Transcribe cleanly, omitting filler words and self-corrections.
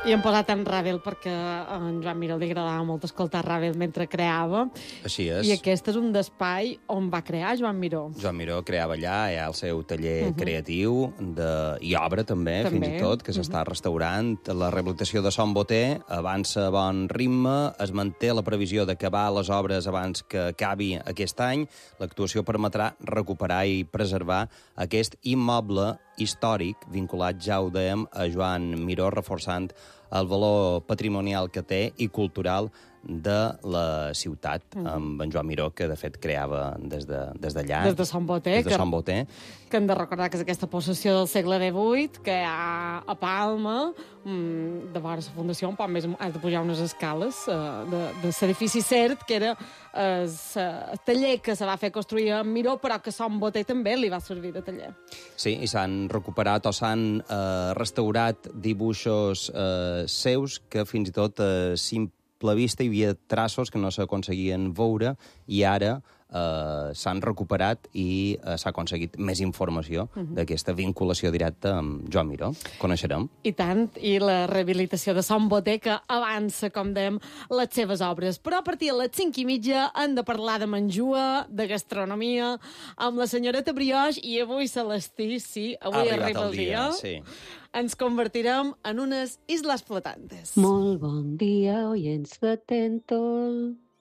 I hem posat en Ravel perquè a en Joan Miró li agradava molt escoltar Ravel mentre creava. Així és. I aquest és un d'espai on va crear Joan Miró. Joan Miró creava allà, hi ha el seu taller creatiu i obra també, fins i tot, que s'està restaurant. La rehabilitació de Son Boter avança a bon ritme, es manté la previsió d'acabar les obres abans que acabi aquest any. L'actuació permetrà recuperar i preservar aquest immoble històric vinculat, ja ho dèiem, a Joan Miró, reforçant el valor patrimonial que té i cultural de la ciutat, amb en Joan Miró, que de fet creava des d'allà. Des de Son Boter. Des de Son Boter. Que hem de recordar que és aquesta possessió del segle XVIII, que hi ha a Palma, de vora la fundació, un poc més, has de pujar unes escales de l'edifici cert, que era el taller que se va fer construir a Miró, però que Son Boter també li va servir de taller. Sí, i s'han recuperat o s'han restaurat dibuixos seus que fins i tot a simple vista hi havia traços que no s'aconseguien veure i ara s'han recuperat i s'ha aconseguit més informació d'aquesta vinculació directa amb Joan Miró. Coneixerem. I tant, i la rehabilitació de Son Boter, que avança, com dèiem, les seves obres. Però a partir de les 5:30 hem de parlar de menjua, de gastronomia, amb la senyoreta Brioix, i avui Celestí, sí, avui arriba el dia. Sí. Ens convertirem en unes isles flotantes. Molt bon dia, oients de Tentol.